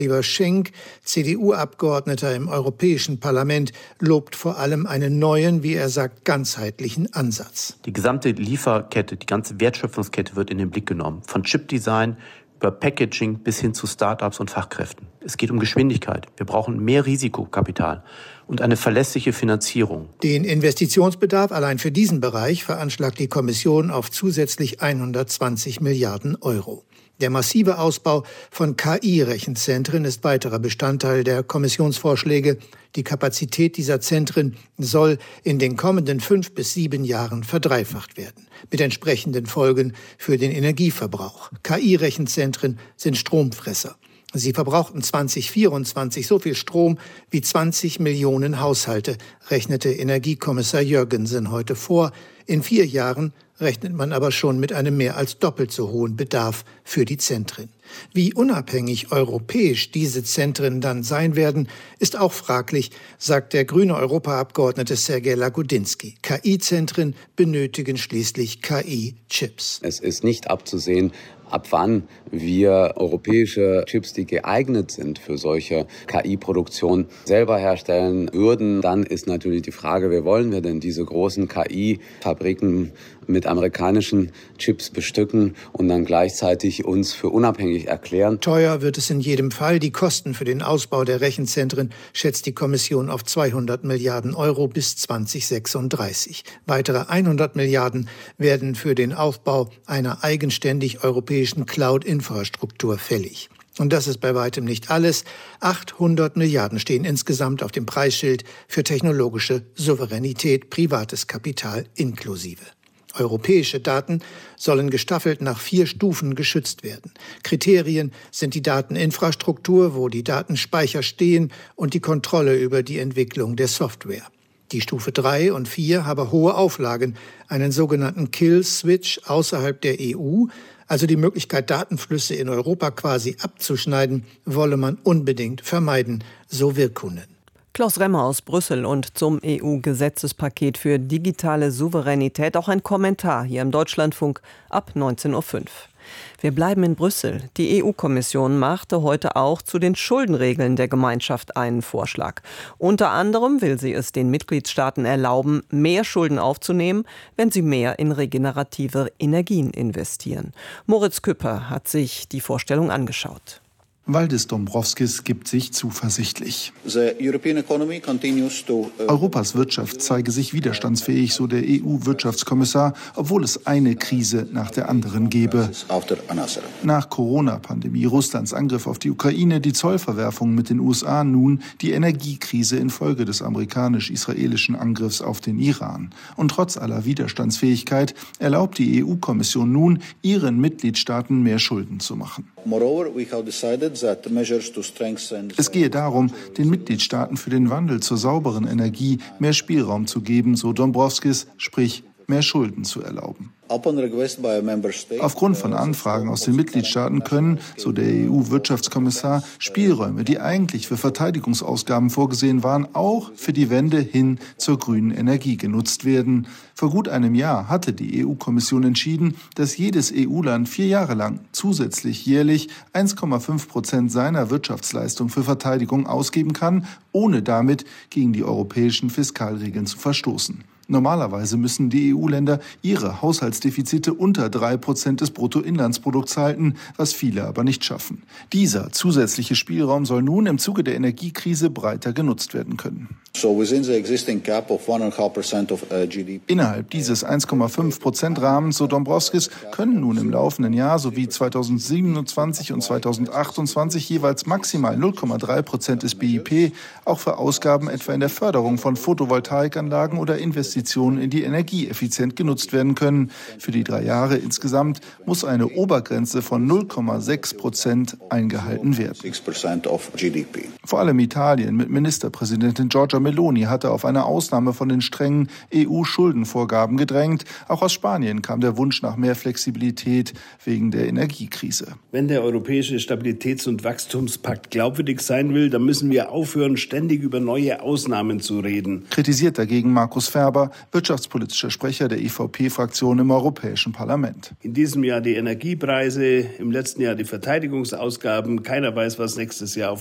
Oliver Schenk, CDU-Abgeordneter im Europäischen Parlament, lobt vor allem einen neuen, wie er sagt, ganzheitlichen Ansatz. Die gesamte Lieferkette, die ganze Wertschöpfungskette wird in den Blick genommen. Von Chipdesign über Packaging bis hin zu Start-ups und Fachkräften. Es geht um Geschwindigkeit. Wir brauchen mehr Risikokapital und eine verlässliche Finanzierung. Den Investitionsbedarf allein für diesen Bereich veranschlagt die Kommission auf zusätzlich 120 Milliarden Euro. Der massive Ausbau von KI-Rechenzentren ist weiterer Bestandteil der Kommissionsvorschläge. Die Kapazität dieser Zentren soll in den kommenden 5 bis 7 Jahren verdreifacht werden, mit entsprechenden Folgen für den Energieverbrauch. KI-Rechenzentren sind Stromfresser. Sie verbrauchten 2024 so viel Strom wie 20 Millionen Haushalte, rechnete Energiekommissar Jørgensen heute vor. In 4 Jahren rechnet man aber schon mit einem mehr als doppelt so hohen Bedarf für die Zentren. Wie unabhängig europäisch diese Zentren dann sein werden, ist auch fraglich, sagt der grüne Europaabgeordnete Sergej Lagodinsky. KI-Zentren benötigen schließlich KI-Chips. Es ist nicht abzusehen, ab wann wir europäische Chips, die geeignet sind für solche KI-Produktion, selber herstellen würden. Dann ist natürlich die Frage, wie wollen wir denn diese großen KI-Fabriken mit amerikanischen Chips bestücken und dann gleichzeitig uns für unabhängig erklären. Teuer wird es in jedem Fall. Die Kosten für den Ausbau der Rechenzentren schätzt die Kommission auf 200 Milliarden Euro bis 2036. Weitere 100 Milliarden werden für den Aufbau einer eigenständig europäischen Cloud-Infrastruktur fällig. Und das ist bei weitem nicht alles. 800 Milliarden stehen insgesamt auf dem Preisschild für technologische Souveränität, privates Kapital inklusive. Europäische Daten sollen gestaffelt nach 4 Stufen geschützt werden. Kriterien sind die Dateninfrastruktur, wo die Datenspeicher stehen, und die Kontrolle über die Entwicklung der Software. Die Stufe 3 und 4 habe hohe Auflagen, einen sogenannten Kill-Switch außerhalb der EU, also die Möglichkeit, Datenflüsse in Europa quasi abzuschneiden, wolle man unbedingt vermeiden, so Virkkunen. Klaus Remmer aus Brüssel und zum EU-Gesetzespaket für digitale Souveränität auch ein Kommentar hier im Deutschlandfunk ab 19:05 Uhr. Wir bleiben in Brüssel. Die EU-Kommission machte heute auch zu den Schuldenregeln der Gemeinschaft einen Vorschlag. Unter anderem will sie es den Mitgliedstaaten erlauben, mehr Schulden aufzunehmen, wenn sie mehr in regenerative Energien investieren. Moritz Küpper hat sich die Vorstellung angeschaut. Valdis Dombrovskis gibt sich zuversichtlich. Europas Wirtschaft zeige sich widerstandsfähig, so der EU-Wirtschaftskommissar, obwohl es eine Krise nach der anderen gebe. Nach Corona-Pandemie, Russlands Angriff auf die Ukraine, die Zollverwerfungen mit den USA, nun die Energiekrise infolge des amerikanisch-israelischen Angriffs auf den Iran. Und trotz aller Widerstandsfähigkeit erlaubt die EU-Kommission nun, ihren Mitgliedstaaten mehr Schulden zu machen. Es gehe darum, den Mitgliedstaaten für den Wandel zur sauberen Energie mehr Spielraum zu geben, so Dombrovskis, sprich mehr Schulden zu erlauben. Aufgrund von Anfragen aus den Mitgliedstaaten können, so der EU-Wirtschaftskommissar, Spielräume, die eigentlich für Verteidigungsausgaben vorgesehen waren, auch für die Wende hin zur grünen Energie genutzt werden. Vor gut einem Jahr hatte die EU-Kommission entschieden, dass jedes EU-Land 4 Jahre lang zusätzlich jährlich 1,5% seiner Wirtschaftsleistung für Verteidigung ausgeben kann, ohne damit gegen die europäischen Fiskalregeln zu verstoßen. Normalerweise müssen die EU-Länder ihre Haushaltsdefizite unter 3% des Bruttoinlandsprodukts halten, was viele aber nicht schaffen. Dieser zusätzliche Spielraum soll nun im Zuge der Energiekrise breiter genutzt werden können. Innerhalb dieses 1,5% Rahmens, so Dombrovskis, können nun im laufenden Jahr sowie 2027 und 2028 jeweils maximal 0,3% des BIP auch für Ausgaben etwa in der Förderung von Photovoltaikanlagen oder Investitionen in die Energie effizient genutzt werden können. Für die 3 Jahre insgesamt muss eine Obergrenze von 0,6% eingehalten werden. Vor allem Italien mit Ministerpräsidentin Giorgia Meloni hatte auf eine Ausnahme von den strengen EU-Schuldenvorgaben gedrängt. Auch aus Spanien kam der Wunsch nach mehr Flexibilität wegen der Energiekrise. Wenn der europäische Stabilitäts- und Wachstumspakt glaubwürdig sein will, dann müssen wir aufhören, ständig über neue Ausnahmen zu reden. Kritisiert dagegen Markus Ferber Schäfer, wirtschaftspolitischer Sprecher der EVP-Fraktion im Europäischen Parlament. In diesem Jahr die Energiepreise, im letzten Jahr die Verteidigungsausgaben. Keiner weiß, was nächstes Jahr auf